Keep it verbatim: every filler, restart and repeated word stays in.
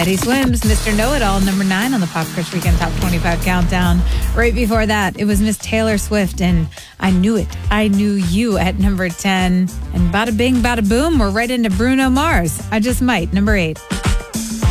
Eddie Swims, Mister Know-It-All, number nine on the Pop Crush Weekend Top twenty-five Countdown. Right before that, it was Miss Taylor Swift and I Knew It, I Knew You at number ten. And bada bing, bada boom, we're right into Bruno Mars. I Just Might, number eight.